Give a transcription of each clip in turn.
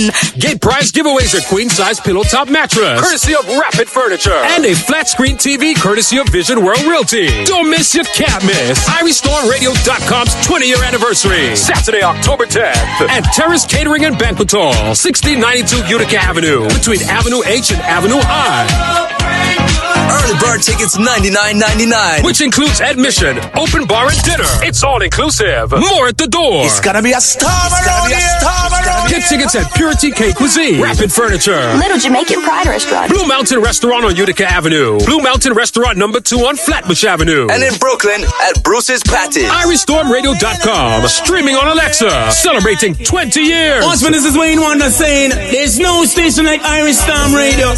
Get prize giveaways a queen-size pillow top mattress, courtesy of Rapid Furniture, and a flat-screen TV, courtesy of Vision World Realty. Don't miss, you can't miss IrishStormRadio.com's 20-year anniversary, Saturday, October 10th, at Terrace Catering and Banquet Hall, 1692 Utica Avenue, between Avenue H and Avenue I. Early bird tickets $99.99, which includes admission, open bar, and dinner. It's all inclusive. More at the door. It's gonna be a star. Get tickets at Purity K Cuisine, Rapid Furniture, Little Jamaican Pride Restaurant, Blue Mountain Restaurant on Utica Avenue, Blue Mountain Restaurant number 2 on Flatbush Avenue, and in Brooklyn at Bruce's Patty. IrishStormRadio.com, streaming on Alexa, celebrating 20 years. Husband, this is Wayne Wonder saying, there's no station like Irish Storm Radio.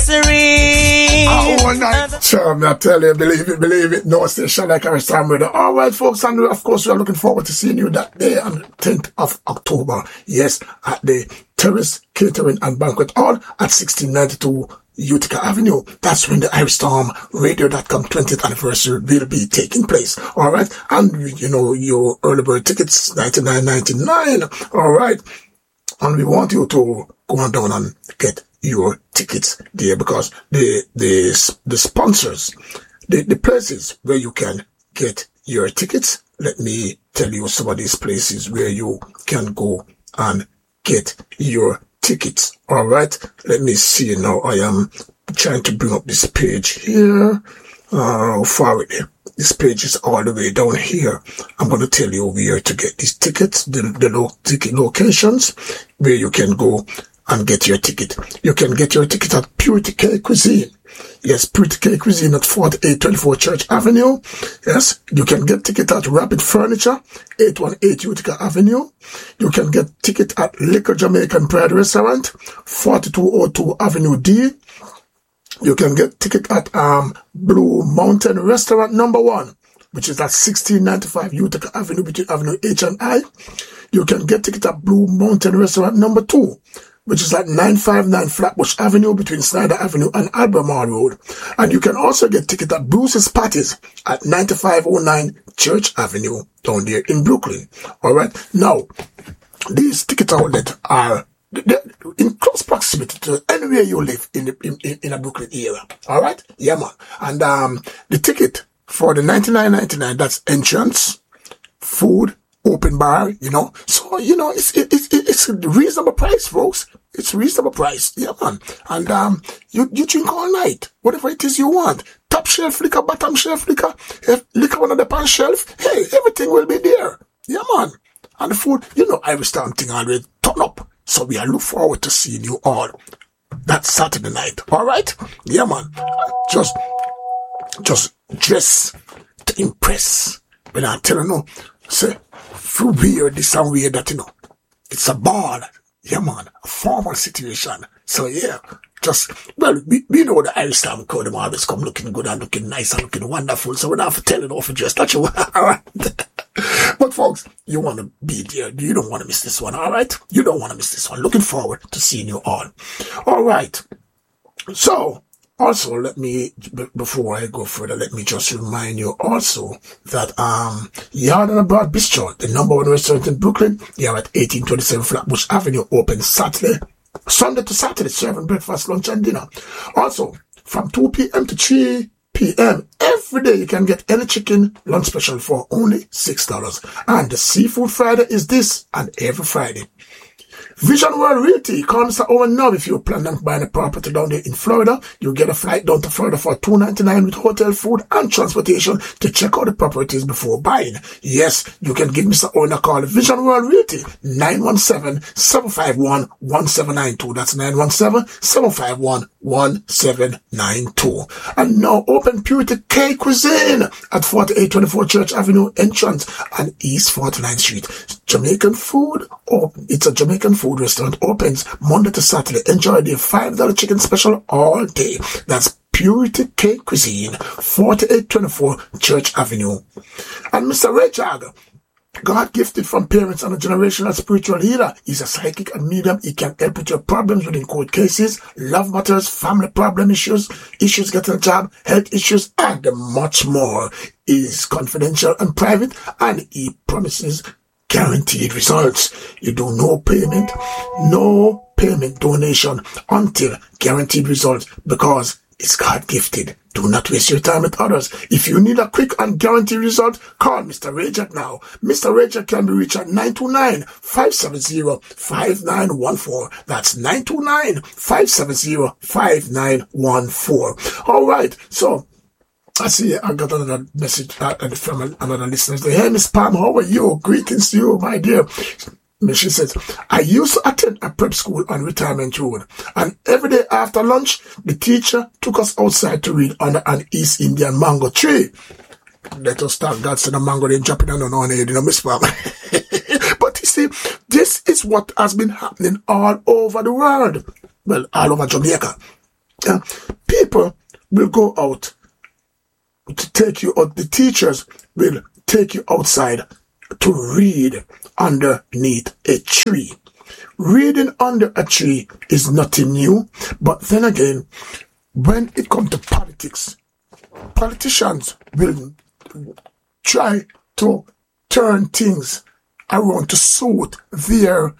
Sure, I'm not telling you, believe it, no station like Irish Storm Radio. All right, folks, and of course, we are looking forward to seeing you that day on the 10th of October. Yes, at the Terrace Catering and Banquet Hall at 1692 Utica Avenue. That's when the IrishStormRadio.com 20th anniversary will be taking place. All right, and you know your early bird tickets $99.99. All right, and we want you to go on down and get your tickets there, because the sponsors, the places where you can get your tickets. Let me tell you some of these places where you can go and get your tickets. All right, let me see now. I am trying to bring up this page here. How far it is? This page is all the way down here. I'm going to tell you where to get these tickets, the ticket locations where you can go and get your ticket. You can get your ticket at Purity K Cuisine. Yes, Purity K Cuisine at 4824 Church Avenue. Yes, you can get ticket at Rapid Furniture, 818 Utica Avenue. You can get ticket at Liquor Jamaican Pride Restaurant, 4202 Avenue D. You can get ticket at Blue Mountain Restaurant number 1, which is at 1695 Utica Avenue, between Avenue H and I. You can get ticket at Blue Mountain Restaurant number 2, which is at 959 Flatbush Avenue, between Snyder Avenue and Albemarle Road. And you can also get ticket at Bruce's Patties at 9509 Church Avenue, down there in Brooklyn. All right. Now, these ticket outlets are in close proximity to anywhere you live in a Brooklyn area. All right. Yeah, man. And the ticket for the $99.99, that's entrance, food, open bar, you know. So, you know, it's a reasonable price, folks. It's a reasonable price. Yeah, man. And you drink all night, whatever it is you want. Top shelf liquor, bottom shelf liquor, liquor on the pan shelf. Hey, everything will be there. Yeah, man. And the food, you know, Irish Storm thing always turn up. So we are look forward to seeing you all that Saturday night. All right? Yeah, man. Just dress to impress. When I'm telling you, say, feel weird, this and weird, that, you know, it's a ball. Yeah, man, a formal situation. So, yeah, we know the Irish Storm code, them always come looking good and looking nice and looking wonderful. So we don't have to tell it off and dress that you all right. But, folks, you want to be there. You don't want to miss this one, all right? You don't want to miss this one. Looking forward to seeing you all. All right. So, also, let me, before I go further, let me just remind you also that Yard and Abroad Bistro, the number 1 restaurant in Brooklyn, they are at 1827 Flatbush Avenue, open Sunday to Saturday, serving breakfast, lunch, and dinner. Also, from 2 p.m. to 3 p.m. every day, you can get any chicken lunch special for only $6. And the Seafood Friday is this, and every Friday. Vision World Realty, call Mr. Owen now if you plan on buying a property down there in Florida. You get a flight down to Florida for $299 with hotel, food, and transportation to check out the properties before buying. Yes, you can give Mr. Owen a call. Vision World Realty, 917-751-1792. That's 917-751-1792. And now open Purity K Cuisine at 4824 Church Avenue entrance and East 49th Street. Jamaican food, it's a Jamaican food restaurant, opens Monday to Saturday. Enjoy the $5 chicken special all day. That's Purity K Cuisine, 4824 Church Avenue. And Mr. Ray Jagger, God gifted from parents and a generational spiritual healer. He's a psychic and medium. He can help with your problems within court cases, love matters, family problem issues getting a job, health issues, and much more. He is confidential and private, and he promises guaranteed results. You do no payment payment donation until guaranteed results because it's God-gifted. Do not waste your time with others. If you need a quick and guaranteed result, call Mr. Rajat now. Mr. Rajat can be reached at 929-570-5914. That's 929-570-5914. All right, so I see I got another message from another listener. Hey, Miss Pam, how are you? Greetings to you, my dear. She says, I used to attend a prep school on Retirement Road, and every day after lunch, the teacher took us outside to read under an East Indian mango tree. Let us thank God for the mango they dropping on our head, you know, Miss Pam. But you see, this is what has been happening all over the world. Well, all over Jamaica. People will go out to take you out. The teachers will take you outside to read underneath a tree. Reading under a tree is nothing new, but then again, when it comes to politics, politicians will try to turn things around to suit their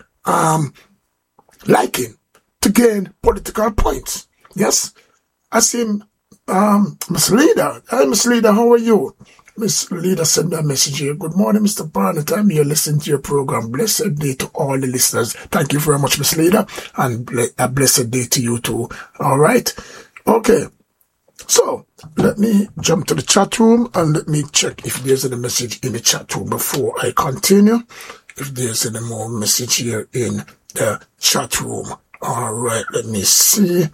liking to gain political points. Yes, I see Miss Leader. Hi, Miss Leader, how are you? Miss Leader sent me a message here. Good morning, Mr. Barnett. I'm here listening to your program. Blessed day to all the listeners. Thank you very much, Miss Leader, and a blessed day to you too. All right. Okay. So let me jump to the chat room and let me check if there's any message in the chat room before I continue. If there's any more message here in the chat room. All right. Let me see.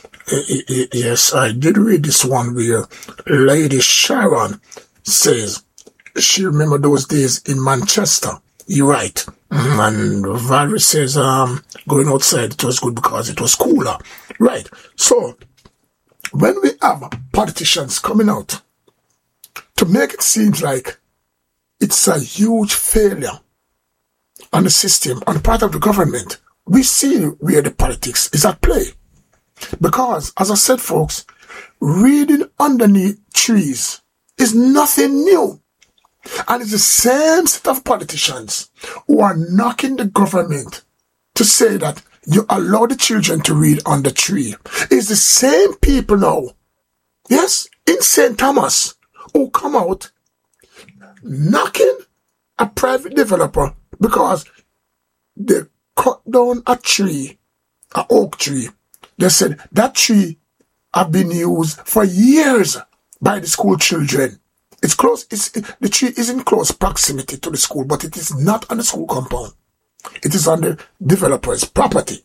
Yes, I did read this one where Lady Sharon says she remember those days in Manchester. You're right. And Valerie says going outside it was good because it was cooler. Right. So when we have politicians coming out to make it seem like it's a huge failure on the system, on the part of the government, we see where the politics is at play. Because, as I said, folks, reading underneath trees is nothing new. And it's the same set of politicians who are knocking the government to say that you allow the children to read on the tree. It's the same people now, yes, in St. Thomas, who come out knocking a private developer because they cut down a tree, an oak tree. They said that tree have been used for years by the school children. It's close. The tree is in close proximity to the school, but it is not on the school compound. It is on the developer's property.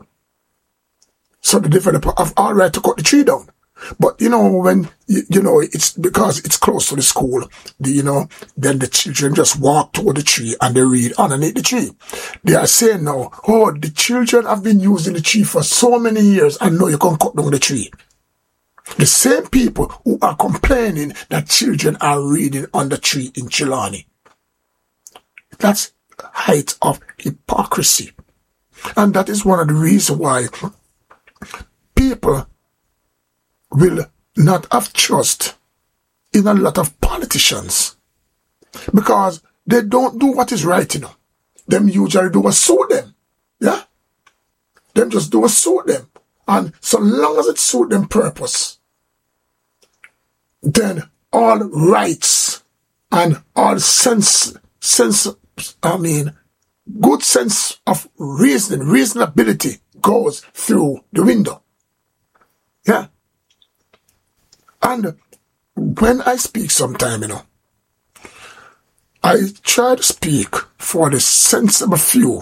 So the developer have all right to cut the tree down. But when it's because it's close to the school, then the children just walk toward the tree and they read underneath the tree. They are saying now, the children have been using the tree for so many years and now you can cut down the tree. The same people who are complaining that children are reading on the tree in Chilani. That's height of hypocrisy. And that is one of the reasons why people will not have trust in a lot of politicians. Because they don't do what is right, Them usually do is sue them. Yeah? Them just do is sue them. And so long as it suits them purpose, then all rights and all good sense of reasonability goes through the window. Yeah. And when I speak sometime, I try to speak for the sensible few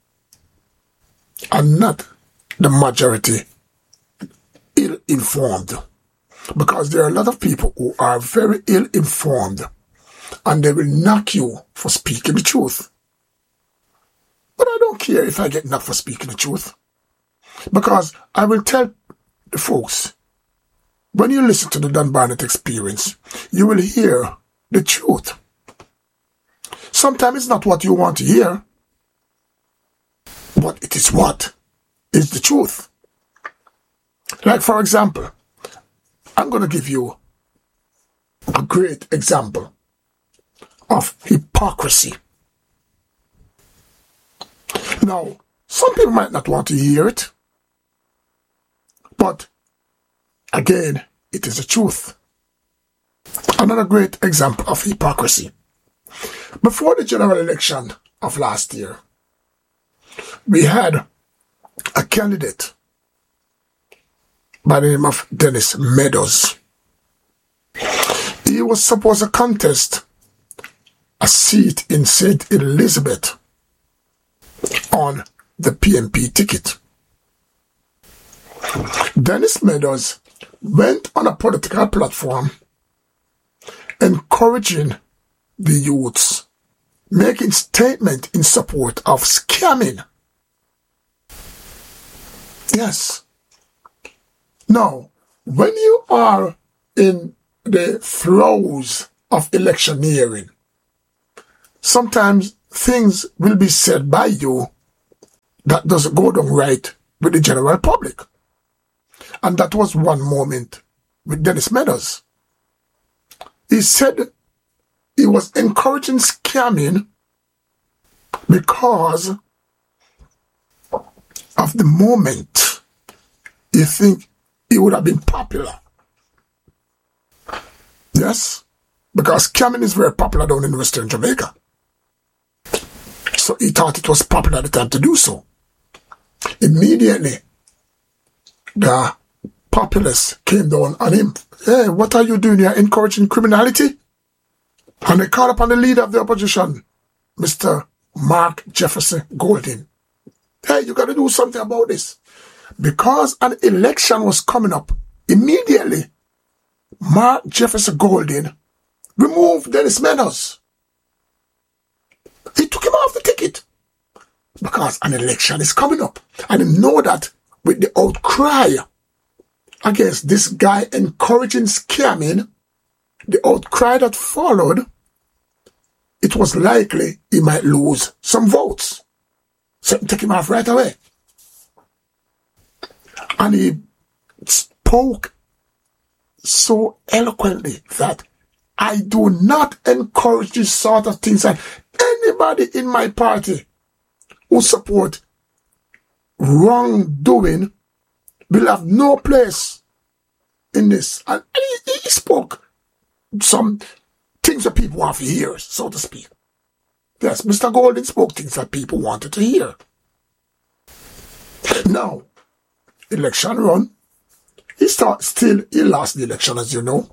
and not the majority ill-informed. Because there are a lot of people who are very ill-informed and they will knock you for speaking the truth. But I don't care if I get knocked for speaking the truth. Because I will tell the folks, when you listen to the Don Barnett Experience, you will hear the truth. Sometimes it's not what you want to hear, but it is what is the truth. Like, for example, I'm going to give you a great example of hypocrisy. Now, some people might not want to hear it, But again, it is the truth. Another great example of hypocrisy. Before the general election of last year, we had a candidate by the name of Dennis Meadows. He was supposed to contest a seat in St. Elizabeth on the PNP ticket. Dennis Meadows went on a political platform encouraging the youths, making statement in support of scamming. Yes. Now, when you are in the throes of electioneering, sometimes things will be said by you that doesn't go down right with the general public. And that was one moment with Dennis Meadows. He said he was encouraging scamming because of the moment he think he would have been popular. Yes, because scamming is very popular down in Western Jamaica. So he thought it was popular at the time to do so. Immediately, the populace came down on him. Hey, what are you doing? You're encouraging criminality? And they called upon the leader of the opposition, Mr. Mark Jefferson Golding. Hey, you got to do something about this. Because an election was coming up, immediately, Mark Jefferson Golding removed Dennis Meadows. He took him off the ticket. Because an election is coming up. And he know that with the outcry against this guy encouraging scamming, the outcry that followed, it was likely he might lose some votes. So take him off right away. And he spoke so eloquently that I do not encourage this sort of things. And anybody in my party who support wrongdoing will have no place in this. And he spoke some things that people want to hear, so to speak. Yes, Mr. Golding spoke things that people wanted to hear. Now, election run. He lost the election, as you know.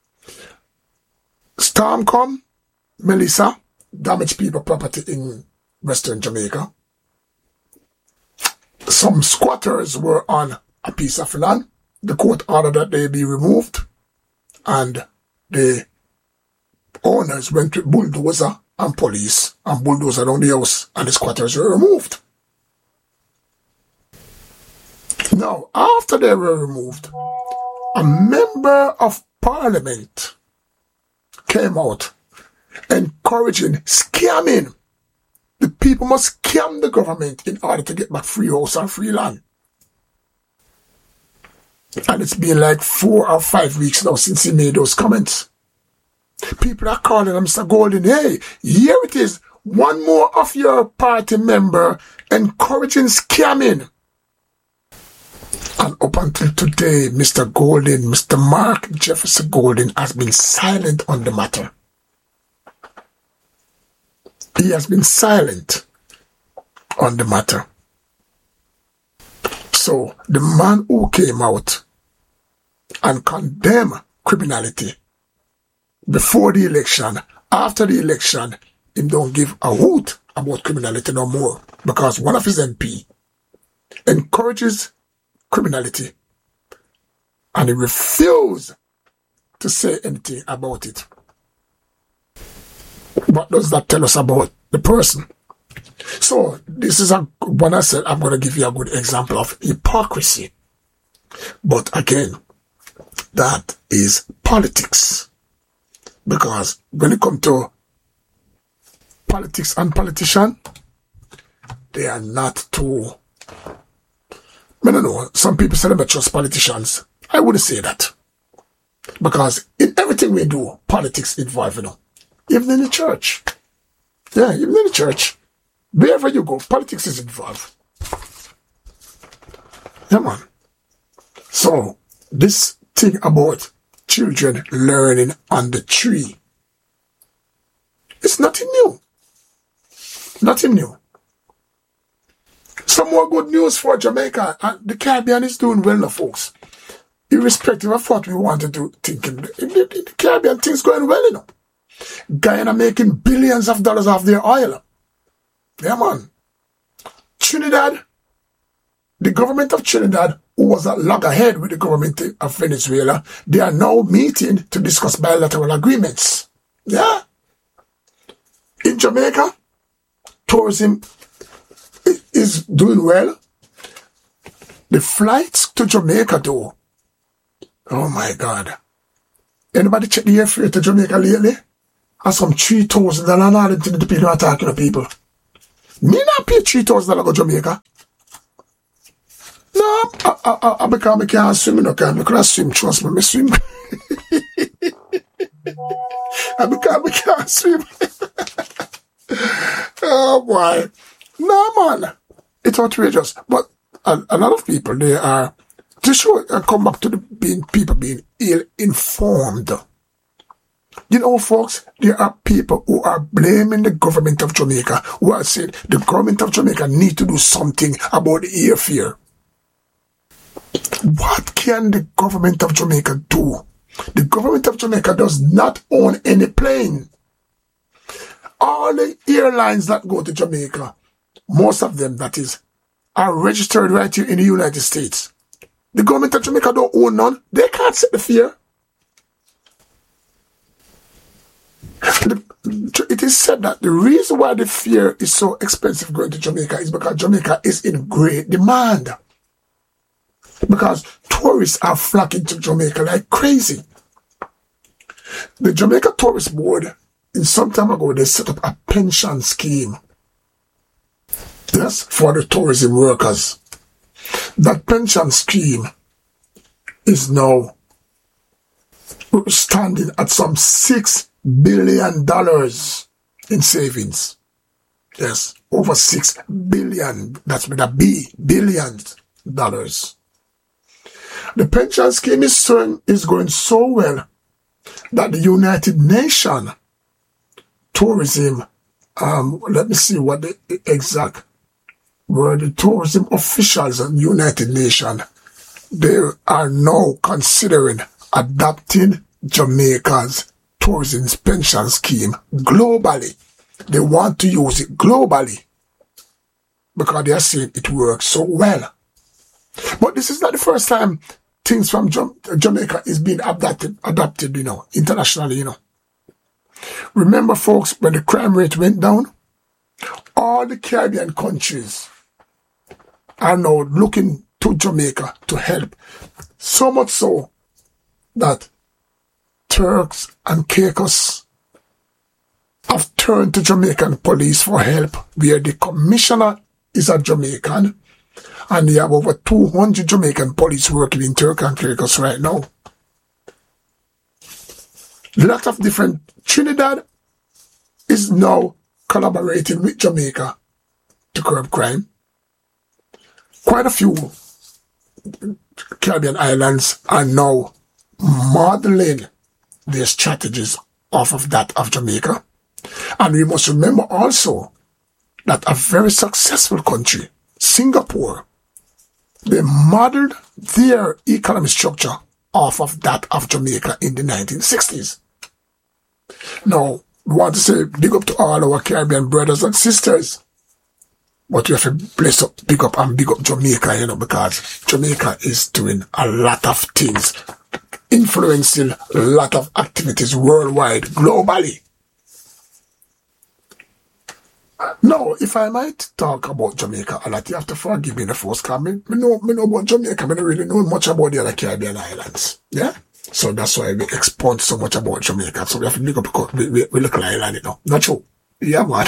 Storm come, Melissa, damaged people property in Western Jamaica. Some squatters were on a piece of land. The court ordered that they be removed, and the owners went with bulldozer and police and bulldozer around the house, and the squatters were removed. Now, after they were removed, a member of parliament came out encouraging scamming. The people must scam the government in order to get back free house and free land. And it's been like 4 or 5 weeks now since he made those comments. People are calling him Mr. Golding. Hey, here it is. One more of your party member encouraging scamming. And up until today, Mr. Golding, Mr. Mark Jefferson Golding has been silent on the matter. He has been silent on the matter. So, the man who came out and condemned criminality before the election, after the election, he don't give a hoot about criminality no more. Because one of his MP encourages criminality and he refused to say anything about it. What does that tell us about the person? So, this is when I said I'm going to give you a good example of hypocrisy. But again, that is politics. Because when it comes to politics and politicians, they are not too... I don't know, some people say they trust politicians. I wouldn't say that. Because in everything we do, politics involved, Even in the church. Yeah, even in the church. Wherever you go, politics is involved. Yeah, man. So, this thing about children learning on the tree, it's nothing new. Nothing new. Some more good news for Jamaica. The Caribbean is doing well now, folks. Irrespective of what we want to do, thinking the Caribbean things going well, you know. Guyana making billions of dollars off their oil. Yeah, man. Trinidad, the government of Trinidad, who was at loggerhead with the government of Venezuela, they are now meeting to discuss bilateral agreements. Yeah. In Jamaica, tourism is doing well. The flights to Jamaica, though, oh my God. Anybody check the airfare to Jamaica lately? That's some $3,000 and all the people are talking to people. Me not pay $3,000 go Jamaica. No, I because I can't swim, I can't swim, trust me, I swim. I because I can't swim. Oh boy. No man. It's outrageous. But a lot of people, they are, to show, come back to the people being ill-informed. You know, folks, there are people who are blaming the government of Jamaica, who are saying the government of Jamaica need to do something about the airfare. What can the government of Jamaica do? The government of Jamaica does not own any plane. All the airlines that go to Jamaica, most of them, that is, are registered right here in the United States. The government of Jamaica don't own none. They can't set the fare. It is said that the reason why the fare is so expensive going to Jamaica is because Jamaica is in great demand. Because tourists are flocking to Jamaica like crazy. The Jamaica Tourist Board, in some time ago, they set up a pension scheme. Yes, for the tourism workers. That pension scheme is now standing at some $6 billion in savings. Yes, over $6 billion. That's with a B, billions dollars. The pension scheme is going so well that the United Nations tourism, let me see what the exact word, the tourism officials in United Nations, they are now considering adopting Jamaica's tourism pension scheme globally. They want to use it globally because they are saying it works so well. But this is not the first time things from Jamaica is being adopted, internationally, Remember, folks, when the crime rate went down, all the Caribbean countries are now looking to Jamaica to help. So much so that Turks and Caicos have turned to Jamaican police for help, where the commissioner is a Jamaican, and they have over 200 Jamaican police working in Turks and Caicos right now. Lot of different. Trinidad is now collaborating with Jamaica to curb crime. Quite a few Caribbean islands are now modeling their strategies off of that of Jamaica. And we must remember also that a very successful country, Singapore, they modeled their economic structure off of that of Jamaica in the 1960s. Now, we want to say big up to all our Caribbean brothers and sisters. But we have to bless up, big up Jamaica, because Jamaica is doing a lot of things, influencing a lot of activities worldwide, globally. Now, if I might talk about Jamaica a lot, you have to forgive me the first comment. I know about Jamaica, but I don't really know much about the other Caribbean islands. Yeah? So that's why we expound so much about Jamaica. So we have to look up, we look at island, Not true. Yeah, man.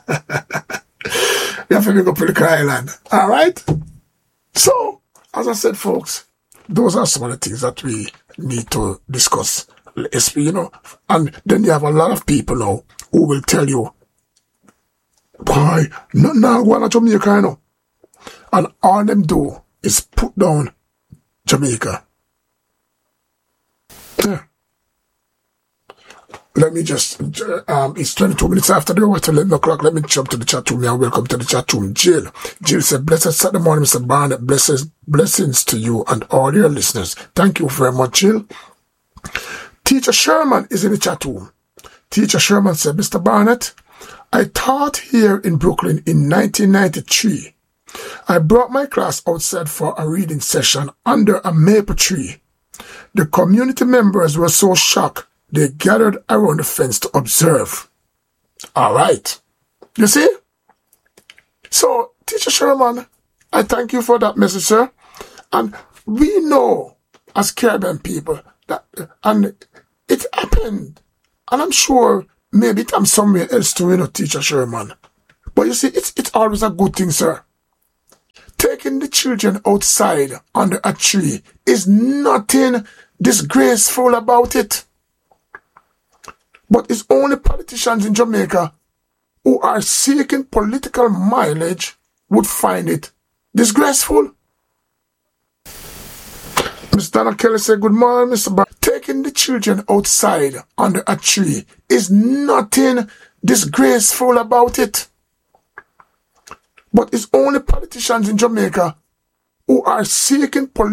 We have to look up the island. Alright? So, as I said, folks, those are some of the things that we need to discuss. And then you have a lot of people now who will tell you, why, not now, go to Jamaica, And all them do is put down Jamaica. Yeah. Let me just, it's 22 minutes after the hour to 11 o'clock. Let me jump to the chat room now. Welcome to the chat room. Jill said, blessed Saturday morning, Mr. Barnett. Blessings to you and all your listeners. Thank you very much, Jill. Teacher Sherman is in the chat room. Teacher Sherman said, Mr. Barnett, I taught here in Brooklyn in 1993. I brought my class outside for a reading session under a maple tree. The community members were so shocked, they gathered around the fence to observe. All right. You see? So, Teacher Sherman, I thank you for that message, sir. And we know, as Caribbean people, that, and it happened. And I'm sure maybe it happened somewhere else too, Teacher Sherman. But you see, it's always a good thing, sir. Taking the children outside under a tree is nothing disgraceful about it. But it's only politicians in Jamaica who are seeking political mileage would find it disgraceful. Mr. Donna Kelly said, good morning, Mr. Bar. Taking the children outside under a tree is nothing disgraceful about it. But it's only politicians in Jamaica who are seeking political